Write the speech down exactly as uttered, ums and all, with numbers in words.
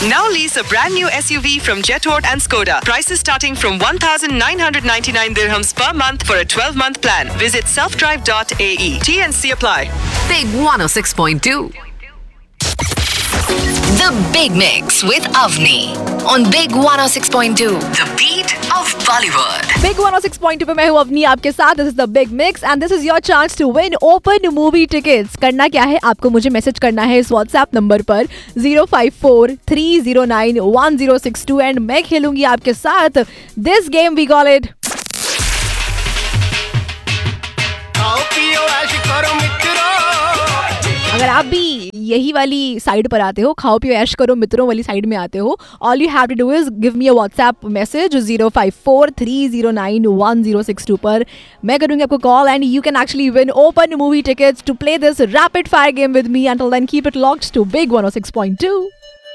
Now lease a brand new S U V from Jetort and Skoda. Prices starting from one thousand nine hundred ninety-nine dirhams per month for a twelve-month plan. Visit selfdrive dot a e. T and C apply. Big one oh six point two. The Big Mix with Avni on Big one oh six point two. The beat of Bollywood. Big one oh six point two पे मैं हूँ अवनी आपके साथ. This is the Big Mix and this is your chance to win open movie tickets. करना क्या है, आपको मुझे मैसेज करना है इस WhatsApp नंबर पर zero five four three zero nine one zero six two and मैं खेलूंगी आपके साथ. This game we call it अगर आप भी यही वाली साइड पर आते हो, खाओ पियो ऐश करो मित्रों वाली साइड में आते हो, all you have to do is give me a WhatsApp message zero five four three zero nine one zero six two पर. मैं करूंगी आपको call and you can actually win open movie tickets to play this rapid fire game with me. Until then keep it locked to big one oh six point two.